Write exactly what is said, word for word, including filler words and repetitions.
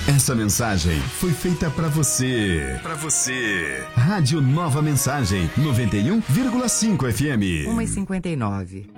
Essa mensagem foi feita pra você. Pra você. Rádio Nova Mensagem, noventa e um vírgula cinco F M. uma e cinquenta e nove.